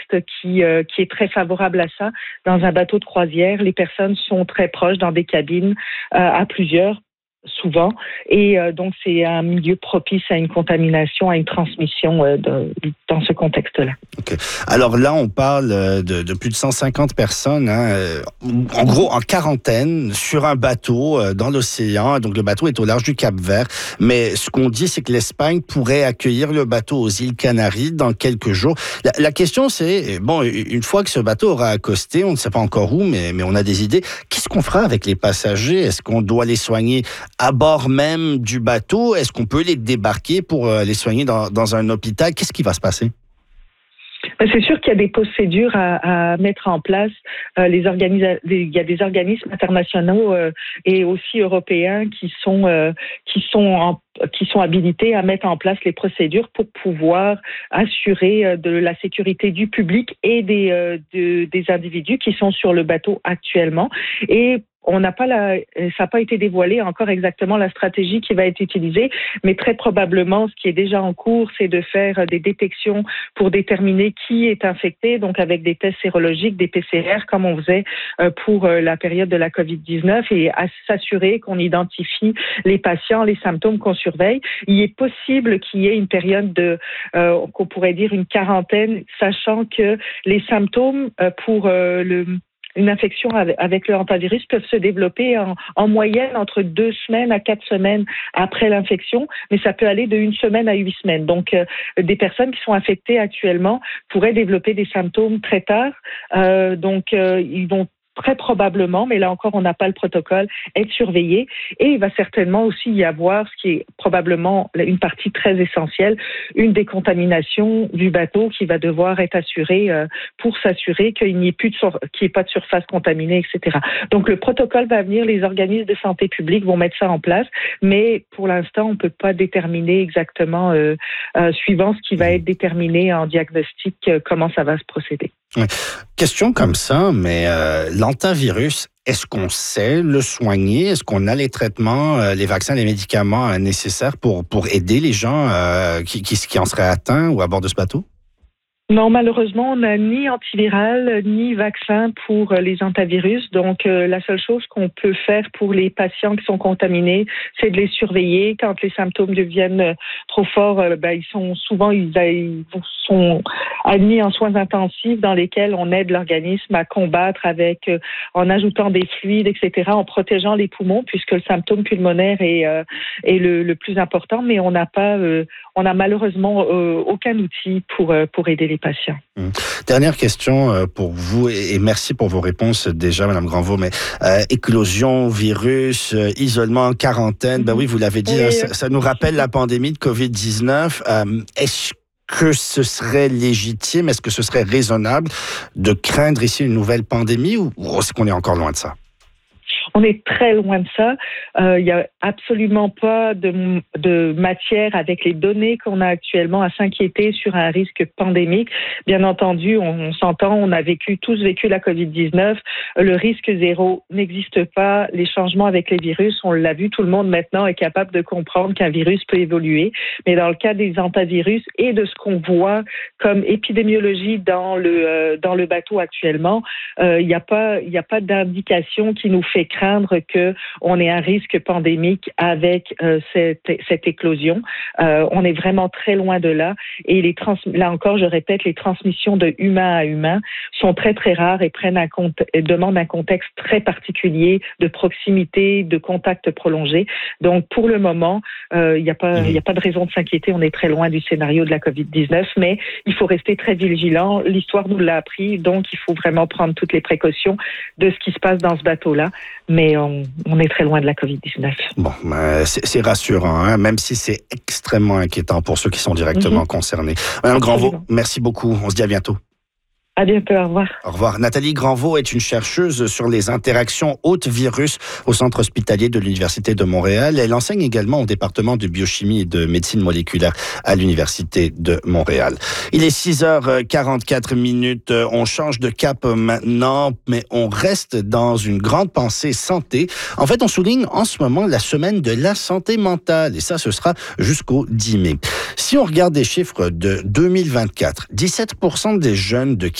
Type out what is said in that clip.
contexte qui est très favorable à ça. Dans un bateau de croisière, les personnes sont très proches dans des cabines à plusieurs, souvent, et donc c'est un milieu propice à une contamination, à une transmission dans ce contexte-là. Okay. Alors là, on parle de plus de 150 personnes, en gros en quarantaine, sur un bateau dans l'océan. Donc le bateau est au large du Cap-Vert. Mais ce qu'on dit, c'est que l'Espagne pourrait accueillir le bateau aux îles Canaries dans quelques jours. La question, c'est, bon, une fois que ce bateau aura accosté, on ne sait pas encore où, mais on a des idées. Qu'est-ce qu'on fera avec les passagers? Est-ce qu'on doit les soigner à bord même du bateau? Est-ce qu'on peut les débarquer pour les soigner dans un hôpital? Qu'est-ce qui va se passer? C'est sûr qu'il y a des procédures à mettre en place. Il y a des organismes internationaux et aussi européens qui sont habilités à mettre en place les procédures pour pouvoir assurer de la sécurité du public et des individus qui sont sur le bateau actuellement. Et ça n'a pas été dévoilé encore exactement la stratégie qui va être utilisée, mais très probablement, ce qui est déjà en cours, c'est de faire des détections pour déterminer qui est infecté, donc avec des tests sérologiques, des PCR, comme on faisait pour la période de la COVID-19, et à s'assurer qu'on identifie les patients, les symptômes qu'on surveille. Il est possible qu'il y ait une période qu'on pourrait dire une quarantaine, sachant que les symptômes pour une infection avec le hantavirus peuvent se développer en moyenne entre 2 semaines à 4 semaines après l'infection, mais ça peut aller de 1 semaine à 8 semaines. Donc, des personnes qui sont infectées actuellement pourraient développer des symptômes très tard. Ils vont très probablement, mais là encore, on n'a pas le protocole, être surveillé. Et il va certainement aussi y avoir, ce qui est probablement une partie très essentielle, une décontamination du bateau qui va devoir être assurée pour s'assurer qu'il n'y ait qu'il n'y ait pas de surface contaminée, etc. Donc, le protocole va venir, les organismes de santé publique vont mettre ça en place, mais pour l'instant, on ne peut pas déterminer exactement, suivant ce qui va être déterminé en diagnostic, comment ça va se procéder. Ouais. Question comme ça, mais l'hantavirus, est-ce qu'on sait le soigner? Est-ce qu'on a les traitements, les vaccins, les médicaments nécessaires pour aider les gens qui en seraient atteints ou à bord de ce bateau? Non, malheureusement, on n'a ni antiviral, ni vaccin pour les hantavirus. Donc, la seule chose qu'on peut faire pour les patients qui sont contaminés, c'est de les surveiller. Quand les symptômes deviennent trop forts, ils sont admis en soins intensifs dans lesquels on aide l'organisme à combattre en ajoutant des fluides, etc., en protégeant les poumons, puisque le symptôme pulmonaire est le plus important. Mais on n'a malheureusement aucun outil pour aider les patients. Dernière question pour vous, et merci pour vos réponses déjà, Mme Granvaux, mais éclosion, virus, isolement, quarantaine, oui, vous l'avez dit, oui, ça nous rappelle la pandémie de COVID-19. Est-ce que ce serait légitime, est-ce que ce serait raisonnable de craindre ici une nouvelle pandémie ou est-ce qu'on est encore loin de ça? On est très loin de ça. Il n'y a absolument pas de matière avec les données qu'on a actuellement à s'inquiéter sur un risque pandémique. Bien entendu, on s'entend, on a tous vécu la COVID-19. Le risque zéro n'existe pas. Les changements avec les virus, on l'a vu, tout le monde maintenant est capable de comprendre qu'un virus peut évoluer. Mais dans le cas des hantavirus et de ce qu'on voit comme épidémiologie dans le bateau actuellement, il n'y a pas d'indication qui nous fait craindre qu'on ait un risque pandémique avec cette éclosion. On est vraiment très loin de là. Et là encore, je répète, les transmissions de humain à humain sont très, très rares et demandent un contexte très particulier de proximité, de contact prolongé. Donc, pour le moment, il n'y a pas de raison de s'inquiéter. On est très loin du scénario de la COVID-19, mais il faut rester très vigilant. L'histoire nous l'a appris, donc il faut vraiment prendre toutes les précautions de ce qui se passe dans ce bateau-là. Mais on est très loin de la COVID-19. Bon, c'est rassurant, même si c'est extrêmement inquiétant pour ceux qui sont directement concernés. Madame Granvaux, merci beaucoup. On se dit à bientôt. À bientôt, au revoir. Au revoir. Nathalie Granvaux est une chercheuse sur les interactions hôtes-virus au Centre hospitalier de l'Université de Montréal. Elle enseigne également au département de biochimie et de médecine moléculaire à l'Université de Montréal. Il est 6h44. On change de cap maintenant, mais on reste dans une grande pensée santé. En fait, on souligne en ce moment la semaine de la santé mentale. Et ça, ce sera jusqu'au 10 mai. Si on regarde des chiffres de 2024, 17% des jeunes de